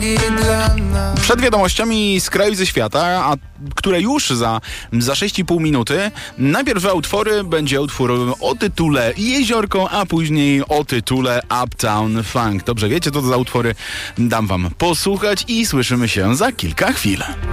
Przed wiadomościami z kraju i ze świata, a które już za 6,5 minuty. Najpierw utwory będzie utwór o tytule Jeziorko, a później o tytule Uptown Funk. Dobrze wiecie, co to za utwory? Dam wam posłuchać i słyszymy się za kilka chwil.